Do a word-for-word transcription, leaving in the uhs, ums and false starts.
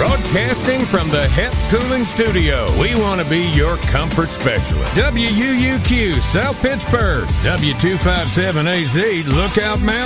Broadcasting from the H E P Cooling Studio, we want to be your comfort specialist. W U U Q, South Pittsburgh. W two five seven A Z, Lookout Mountain.